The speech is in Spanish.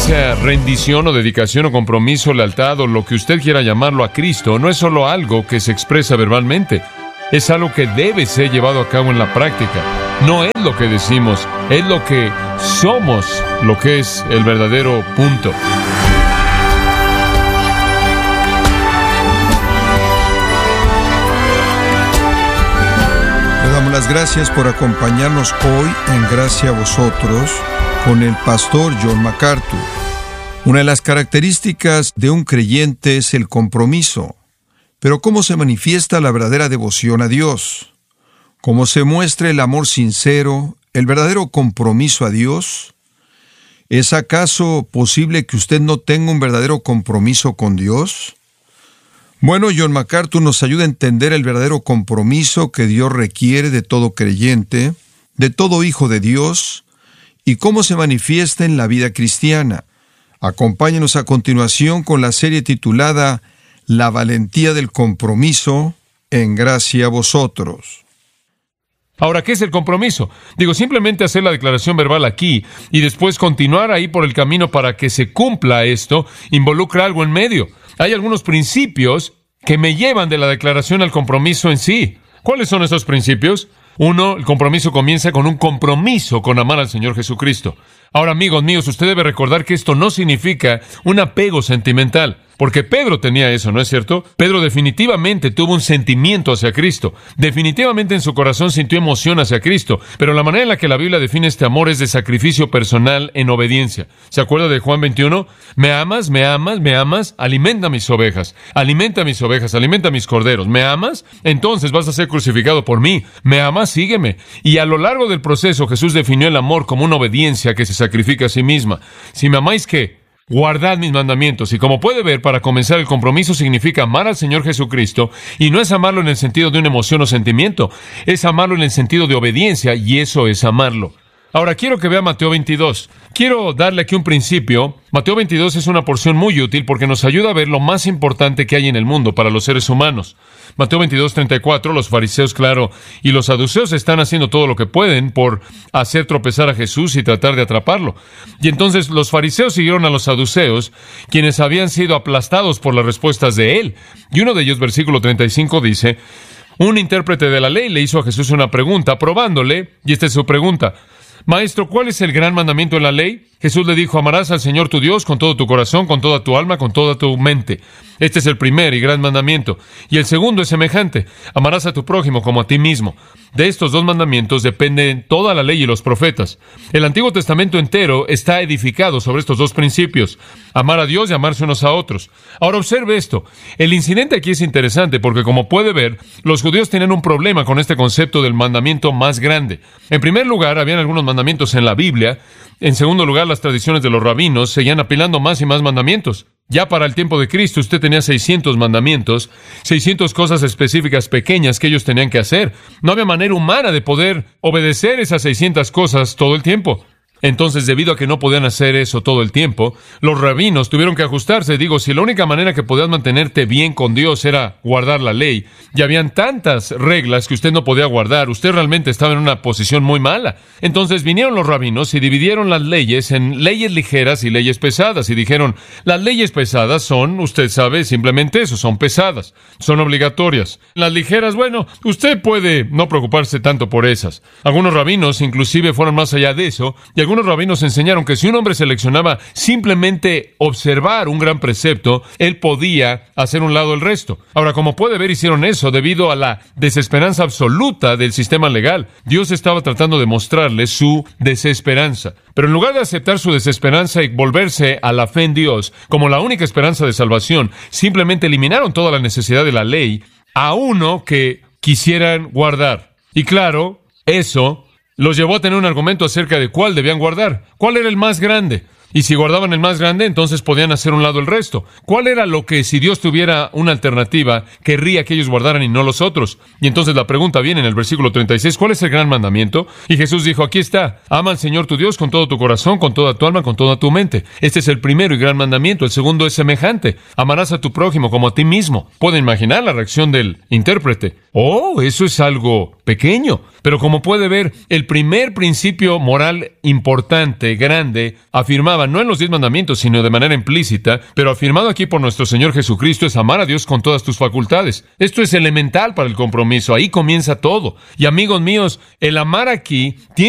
esa rendición o dedicación o compromiso, lealtad o lo que usted quiera llamarlo a Cristo, no es solo algo que se expresa verbalmente, es algo que debe ser llevado a cabo en la práctica. No es lo que decimos, es lo que somos, lo que es el verdadero punto. Le damos las gracias por acompañarnos hoy en Gracia a Vosotros con el pastor John MacArthur. Una de las características de un creyente es el compromiso. Pero ¿cómo se manifiesta la verdadera devoción a Dios? ¿Cómo se muestra el amor sincero, el verdadero compromiso a Dios? ¿Es acaso posible que usted no tenga un verdadero compromiso con Dios? Bueno, John MacArthur nos ayuda a entender el verdadero compromiso que Dios requiere de todo creyente, de todo hijo de Dios, y cómo se manifiesta en la vida cristiana. Acompáñenos a continuación con la serie titulada La valentía del compromiso, en Gracia a Vosotros. Ahora, ¿qué es el compromiso? Simplemente hacer la declaración verbal aquí y después continuar ahí por el camino para que se cumpla esto, involucra algo en medio. Hay algunos principios que me llevan de la declaración al compromiso en sí. ¿Cuáles son esos principios? Uno, el compromiso comienza con un compromiso con amar al Señor Jesucristo. Ahora, amigos míos, usted debe recordar que esto no significa un apego sentimental, porque Pedro tenía eso, ¿no es cierto? Pedro definitivamente tuvo un sentimiento hacia Cristo. Definitivamente en su corazón sintió emoción hacia Cristo. Pero la manera en la que la Biblia define este amor es de sacrificio personal en obediencia. ¿Se acuerda de Juan 21? ¿Me amas? ¿Me amas? ¿Me amas? Alimenta mis ovejas. Alimenta mis ovejas. Alimenta mis corderos. ¿Me amas? Entonces vas a ser crucificado por mí. ¿Me amas? Sígueme. Y a lo largo del proceso Jesús definió el amor como una obediencia que se sacrifica a sí misma. Si me amáis, ¿qué? Guardad mis mandamientos. Y como puede ver, para comenzar, el compromiso significa amar al Señor Jesucristo, y no es amarlo en el sentido de una emoción o sentimiento, es amarlo en el sentido de obediencia, y eso es amarlo. Ahora, quiero que vea Mateo 22. Quiero darle aquí un principio. Mateo 22 es una porción muy útil porque nos ayuda a ver lo más importante que hay en el mundo para los seres humanos. Mateo 22:34, los fariseos, claro, y los saduceos están haciendo todo lo que pueden por hacer tropezar a Jesús y tratar de atraparlo. Y entonces los fariseos siguieron a los saduceos, quienes habían sido aplastados por las respuestas de él. Y uno de ellos, versículo 35, dice: un intérprete de la ley le hizo a Jesús una pregunta, probándole, y esta es su pregunta: Maestro, ¿cuál es el gran mandamiento en la ley? Jesús le dijo: amarás al Señor tu Dios con todo tu corazón, con toda tu alma, con toda tu mente. Este es el primer y gran mandamiento. Y el segundo es semejante: amarás a tu prójimo como a ti mismo. De estos dos mandamientos dependen toda la ley y los profetas. El Antiguo Testamento entero está edificado sobre estos dos principios: amar a Dios y amarse unos a otros. Ahora observe esto. El incidente aquí es interesante porque, como puede ver, los judíos tenían un problema con este concepto del mandamiento más grande. En primer lugar, habían algunos mandamientos en la Biblia. En segundo lugar, las tradiciones de los rabinos seguían apilando más y más mandamientos. Ya para el tiempo de Cristo usted tenía 600 mandamientos, 600 cosas específicas pequeñas que ellos tenían que hacer. No había manera humana de poder obedecer esas 600 cosas todo el tiempo. Entonces, debido a que no podían hacer eso todo el tiempo, los rabinos tuvieron que ajustarse. Si la única manera que podías mantenerte bien con Dios era guardar la ley, y habían tantas reglas que usted no podía guardar, usted realmente estaba en una posición muy mala. Entonces vinieron los rabinos y dividieron las leyes en leyes ligeras y leyes pesadas, y dijeron: las leyes pesadas son, usted sabe, simplemente eso, son pesadas, son obligatorias. Las ligeras, bueno, usted puede no preocuparse tanto por esas. Algunos rabinos inclusive fueron más allá de eso, y algunos rabinos enseñaron que si un hombre seleccionaba simplemente observar un gran precepto, él podía hacer un lado el resto. Ahora, como puede ver, hicieron eso debido a la desesperanza absoluta del sistema legal. Dios estaba tratando de mostrarles su desesperanza. Pero en lugar de aceptar su desesperanza y volverse a la fe en Dios como la única esperanza de salvación, simplemente eliminaron toda la necesidad de la ley a uno que quisieran guardar. Y claro, eso los llevó a tener un argumento acerca de cuál debían guardar. ¿Cuál era el más grande? Y si guardaban el más grande, entonces podían hacer un lado el resto. ¿Cuál era lo que, si Dios tuviera una alternativa, querría que ellos guardaran y no los otros? Y entonces la pregunta viene en el versículo 36, ¿cuál es el gran mandamiento? Y Jesús dijo: aquí está, ama al Señor tu Dios con todo tu corazón, con toda tu alma, con toda tu mente. Este es el primero y gran mandamiento. El segundo es semejante: amarás a tu prójimo como a ti mismo. Pueden imaginar la reacción del intérprete. Oh, eso es algo pequeño. Pero como puede ver, el primer principio moral importante, grande, afirmaba estaba no en los 10 mandamientos, sino de manera implícita, pero afirmado aquí por nuestro Señor Jesucristo, es amar a Dios con todas tus facultades. Esto es elemental para el compromiso. Ahí comienza todo. Y amigos míos, el amar aquí tiene